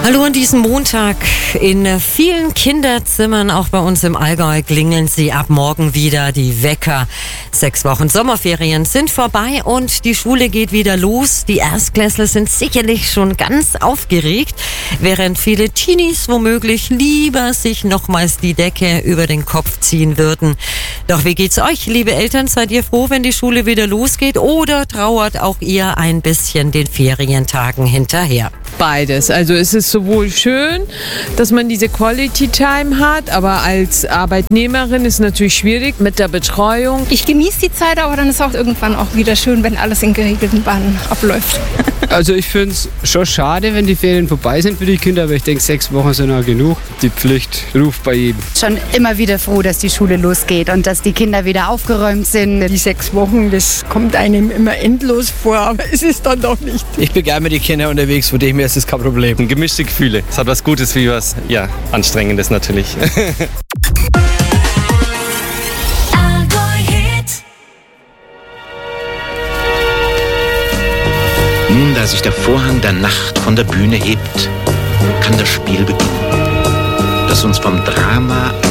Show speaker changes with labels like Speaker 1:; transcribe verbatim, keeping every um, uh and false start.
Speaker 1: Hallo an diesem Montag. In vielen Kinderzimmern, auch bei uns im Allgäu, klingeln sie ab morgen wieder die Wecker. Sechs Wochen Sommerferien sind vorbei und die Schule geht wieder los. Die Erstklässler sind sicherlich schon ganz aufgeregt, während viele Teenies womöglich lieber sich nochmals die Decke über den Kopf ziehen würden. Doch wie geht's euch, liebe Eltern? Seid ihr froh, wenn die Schule wieder losgeht, oder trauert auch ihr ein bisschen den Ferientagen hinterher?
Speaker 2: Beides. Also es ist sowohl schön, dass man diese Quality Time hat, aber als Arbeitnehmerin ist es natürlich schwierig mit der Betreuung.
Speaker 3: Ich genieße die Zeit, aber dann ist auch irgendwann auch wieder schön, wenn alles in geregelten Bahnen abläuft.
Speaker 4: Also ich finde es schon schade, wenn die Ferien vorbei sind für die Kinder, aber ich denke, sechs Wochen sind auch genug. Die Pflicht ruft bei jedem.
Speaker 5: Schon immer wieder froh, dass die Schule losgeht und dass die Kinder wieder aufgeräumt sind.
Speaker 6: Die sechs Wochen, das kommt einem immer endlos vor, aber es ist dann doch nicht.
Speaker 7: Ich bin gerne mit den Kindern unterwegs, von dem her ist das kein Problem.
Speaker 8: Gemischte Gefühle. Es hat was Gutes wie was, ja, Anstrengendes natürlich.
Speaker 9: Nun, da sich der Vorhang der Nacht von der Bühne hebt, kann das Spiel beginnen, das uns vom Drama